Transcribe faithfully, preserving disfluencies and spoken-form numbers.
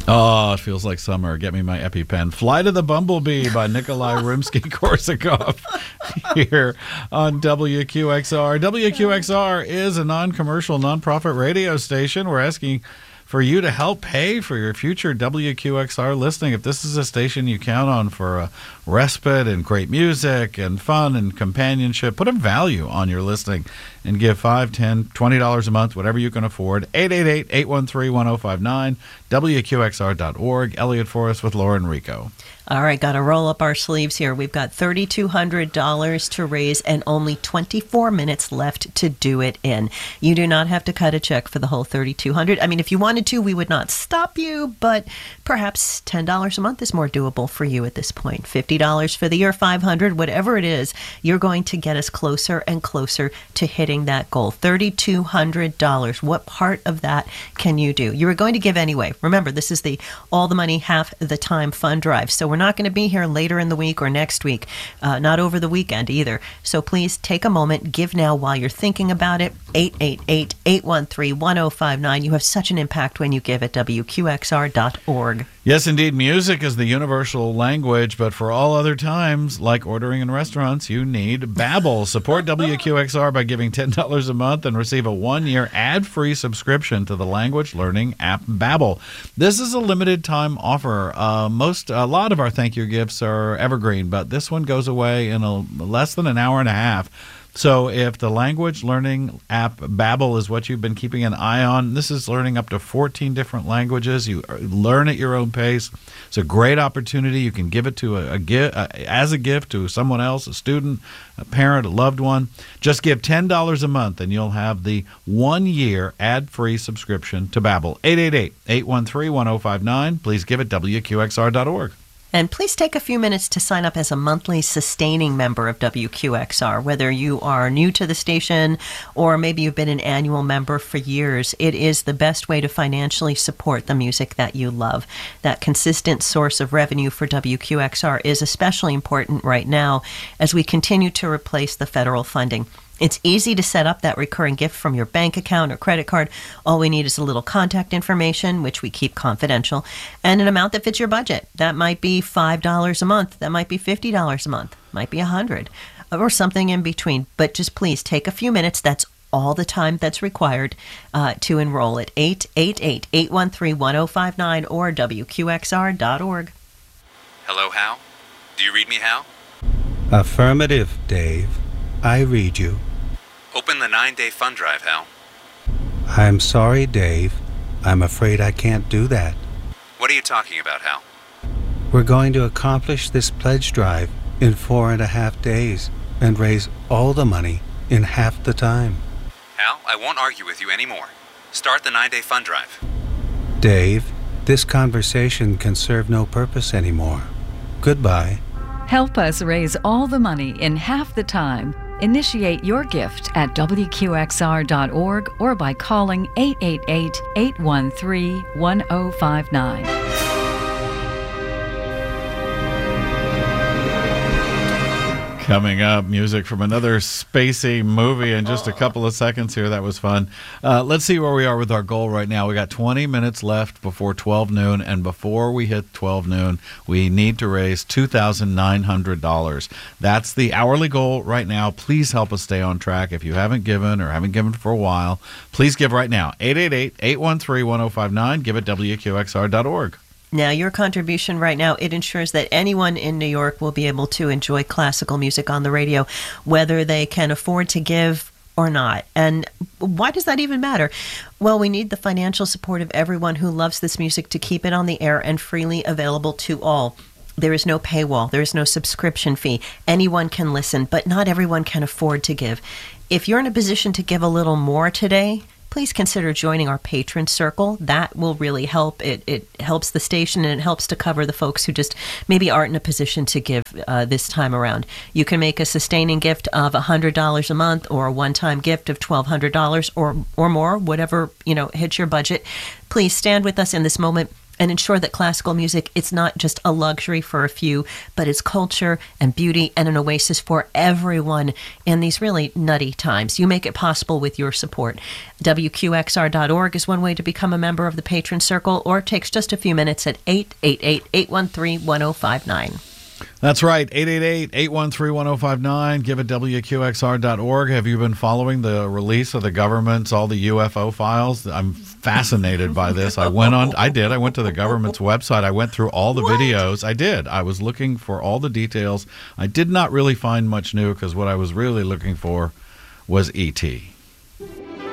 Oh, it feels like summer. Get me my EpiPen. Fly to the Bumblebee by Nikolai Rimsky-Korsakov here on W Q X R. W Q X R is a non-commercial, nonprofit radio station. We're asking for you to help pay for your future W Q X R listening. If this is a station you count on for a respite and great music and fun and companionship, put a value on your listening and give five dollars, ten dollars, twenty dollars a month, whatever you can afford. eight eight eight, eight one three, one oh five nine, W Q X R dot org. Elliot Forrest with Laura Enrico. All right, got to roll up our sleeves here. We've got three thousand two hundred dollars to raise and only twenty-four minutes left to do it in. You do not have to cut a check for the whole three thousand two hundred dollars. I mean, if you wanted to, we would not stop you, but perhaps ten dollars a month is more doable for you at this point. fifty dollars for the year, five hundred dollars, whatever it is, you're going to get us closer and closer to hitting that goal. three thousand two hundred dollars. What part of that can you do? You were going to give anyway. Remember, this is the All the Money, Half the Time fund drive. So we're not going to be here later in the week or next week, uh, not over the weekend either. So please take a moment, give now while you're thinking about it. eight eight eight, eight one three, one oh five nine. You have such an impact when you give at W Q X R dot org. Yes, indeed. Music is the universal language, but for all other times, like ordering in restaurants, you need Babbel. Support W Q X R by giving ten dollars a month and receive a one-year ad-free subscription to the language learning app Babbel. This is a limited-time offer. Uh, most, a lot of our thank you gifts are evergreen, but this one goes away in a, less than an hour and a half. So if the language learning app Babbel is what you've been keeping an eye on, this is learning up to fourteen different languages. You learn at your own pace. It's a great opportunity. You can give it to a, a gift as a gift to someone else, a student, a parent, a loved one. Just give ten dollars a month and you'll have the one-year ad-free subscription to Babbel. eight eight eight, eight one three, one oh five nine. Please give at W Q X R dot org. And please take a few minutes to sign up as a monthly sustaining member of W Q X R. Whether you are new to the station or maybe you've been an annual member for years, it is the best way to financially support the music that you love. That consistent source of revenue for W Q X R is especially important right now as we continue to replace the federal funding. It's easy to set up that recurring gift from your bank account or credit card. All we need is a little contact information, which we keep confidential, and an amount that fits your budget. That might be five dollars a month. That might be fifty dollars a month. Might be one hundred dollars or something in between. But just please take a few minutes. That's all the time that's required uh, to enroll at eight eight eight, eight one three, one oh five nine or W Q X R dot org. Hello, Hal? Do you read me, Hal? Affirmative, Dave. I read you. Open the nine-day fund drive, Hal. I'm sorry, Dave. I'm afraid I can't do that. What are you talking about, Hal? We're going to accomplish this pledge drive in four and a half days and raise all the money in half the time. Hal, I won't argue with you anymore. Start the nine-day fund drive. Dave, this conversation can serve no purpose anymore. Goodbye. Help us raise all the money in half the time. Initiate your gift at W Q X R dot org or by calling eight eight eight, eight one three, one oh five nine. Coming up, music from another spacey movie in just a couple of seconds here. That was fun. Uh, let's see where we are with our goal right now. We got twenty minutes left before twelve noon, and before we hit twelve noon, we need to raise two thousand nine hundred dollars. That's the hourly goal right now. Please help us stay on track. If you haven't given or haven't given for a while, please give right now. eight eight eight, eight one three, one oh five nine. Give at W Q X R dot org. Now, your contribution right now, it ensures that anyone in New York will be able to enjoy classical music on the radio, whether they can afford to give or not. And why does that even matter? Well, we need the financial support of everyone who loves this music to keep it on the air and freely available to all. There is no paywall. There is no subscription fee. Anyone can listen, but not everyone can afford to give. If you're in a position to give a little more today, please consider joining our patron circle. That will really help. It it helps the station, and it helps to cover the folks who just maybe aren't in a position to give uh, this time around. You can make a sustaining gift of one hundred dollars a month, or a one-time gift of twelve hundred dollars or or more, whatever, you know, hits your budget. Please stand with us in this moment and ensure that classical music, it's not just a luxury for a few, but it's culture and beauty and an oasis for everyone in these really nutty times. You make it possible with your support. W Q X R dot org is one way to become a member of the Patron Circle, or it takes just a few minutes at eight eight eight, eight one three, one oh five nine. That's right, eight eight eight, eight one three, one oh five nine. Give it W Q X R dot org. Have you been following the release of the government's, all the U F O files? I'm fascinated by this. I went on, I did, I went to the government's website. I went through all the What? videos. I did. I was looking for all the details. I did not really find much new because what I was really looking for was E T